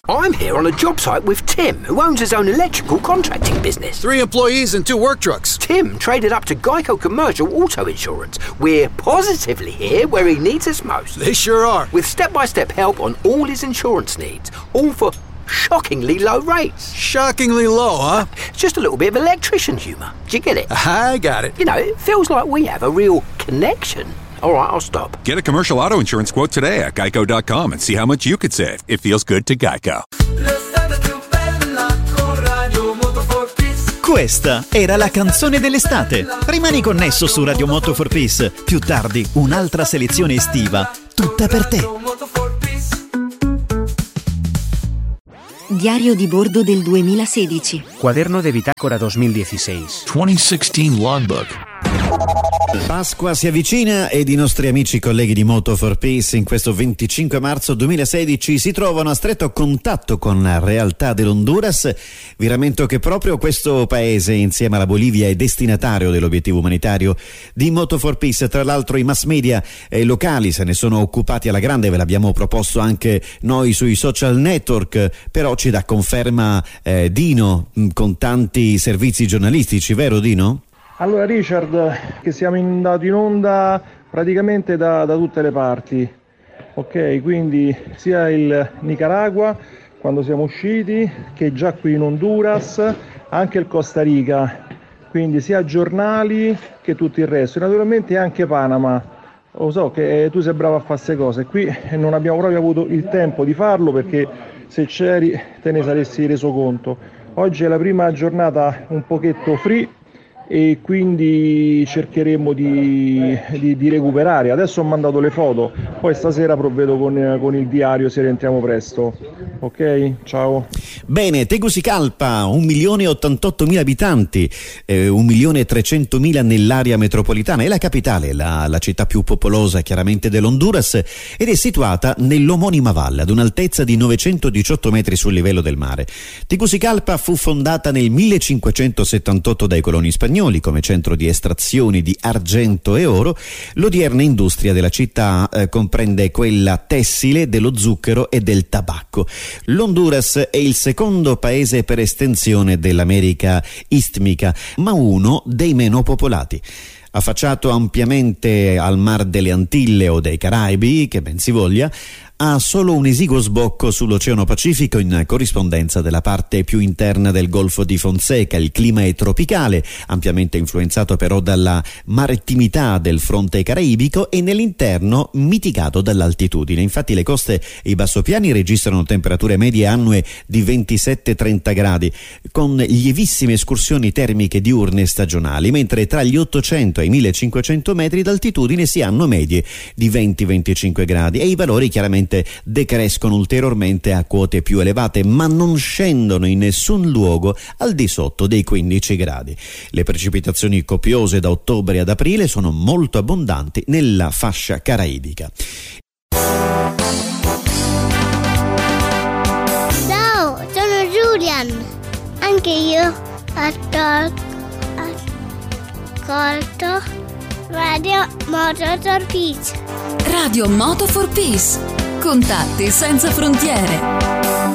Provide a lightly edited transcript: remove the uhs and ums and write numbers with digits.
I'm here on a job site with Tim, who owns his own electrical contracting business. 3 employees and 2 work trucks. Tim traded up to Geico Commercial Auto Insurance. We're positively here where he needs us most. They sure are. With step-by-step help on all his insurance needs, all for shockingly low rates. Shockingly low, huh? Just a little bit of electrician humour. Do you get it? I got it. You know, it feels like we have a real connection. All right, I'll stop. Get a commercial auto insurance quote today at geico.com and see how much you could save. It feels good to Geico. Questa era la canzone dell'estate. Rimani connesso su Radio Moto for Peace. Più tardi un'altra selezione estiva, tutta per te. Diario di bordo del 2016. Cuaderno de bitácora 2016. 2016 Logbook. Pasqua si avvicina ed i nostri amici colleghi di Moto for Peace in questo 25 marzo 2016 si trovano a stretto contatto con la realtà dell'Honduras. Vi rammento che proprio questo paese, insieme alla Bolivia, è destinatario dell'obiettivo umanitario di Moto for Peace. Tra l'altro i mass media locali se ne sono occupati alla grande, ve l'abbiamo proposto anche noi sui social network, però ci dà conferma Dino con tanti servizi giornalistici, vero Dino? Allora Richard, che siamo andati in onda praticamente da tutte le parti, ok? Quindi sia il Nicaragua quando siamo usciti, che già qui in Honduras, anche il Costa Rica, quindi sia giornali che tutto il resto, e naturalmente anche Panama. Lo so che tu sei bravo a fare queste cose, qui non abbiamo proprio avuto il tempo di farlo perché se c'eri te ne saresti reso conto. Oggi è la prima giornata un pochetto free e quindi cercheremo di recuperare. Adesso ho mandato le foto, poi stasera provvedo con il diario se rientriamo presto. Ok, ciao. Bene, Tegucigalpa, 1.088.000 abitanti, 1.300.000 nell'area metropolitana, è la capitale, la città più popolosa chiaramente dell'Honduras, ed è situata nell'omonima valle ad un'altezza di 918 metri sul livello del mare. Tegucigalpa fu fondata nel 1578 dai coloni spagnoli come centro di estrazioni di argento e oro. L'odierna industria della città comprende quella tessile, dello zucchero e del tabacco. L'Honduras è il secondo paese per estensione dell'America istmica, ma uno dei meno popolati. Affacciato ampiamente al Mar delle Antille o dei Caraibi, che ben si voglia, ha solo un esiguo sbocco sull'Oceano Pacifico in corrispondenza della parte più interna del Golfo di Fonseca. Il clima è tropicale, ampiamente influenzato però dalla marittimità del fronte caraibico e nell'interno mitigato dall'altitudine. Infatti le coste e i bassopiani registrano temperature medie annue di 27-30 gradi, con lievissime escursioni termiche diurne e stagionali, mentre tra gli 800 e i 1500 metri d'altitudine si hanno medie di 20-25 gradi e i valori chiaramente decrescono ulteriormente a quote più elevate, ma non scendono in nessun luogo al di sotto dei 15 gradi. Le precipitazioni copiose da ottobre ad aprile sono molto abbondanti nella fascia caraibica. Ciao, sono Julian. Anche io ascolto Radio Moto for Peace. Radio Moto for Peace. Contatti senza frontiere.